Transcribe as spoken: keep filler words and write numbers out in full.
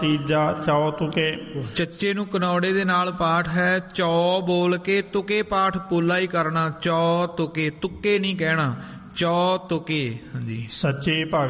ਤੀਜਾ ਚੌ ਤੁਕੇ। ਚੱਚੇ ਨੂੰ ਕਨੌੜੇ ਦੇ ਨਾਲ ਪਾਠ ਹੈ। ਚੌ ਬੋਲ ਕੇ ਤੁਕੇ ਪਾਠ ਪੋਲਾ ਹੀ ਕਰਨਾ। ਚੌ ਤੁਕੇ, ਤੁਕੇ ਨਹੀਂ ਕਹਿਣਾ, ਚੌ ਤੁਕੇ। ਹਾਂਜੀ। ਸੱਚੇ ਭਗਤ